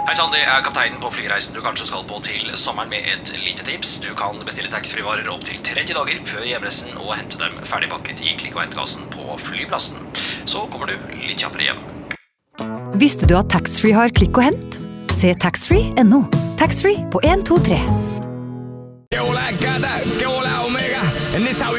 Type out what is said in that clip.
Hei sann, det kapteinen på flyreisen du kanskje skal på til sommeren med et lite tips. Du kan bestille taxfree-varer opp til 30 dager før hjemreisen og hente dem ferdigpakket i klikk- og hentkassen på flyplassen. Så kommer du litt kjappere hjem. Visste du at taxfree har klikk og hent? Se taxfree.no. Taxfree på 1, 2, 3.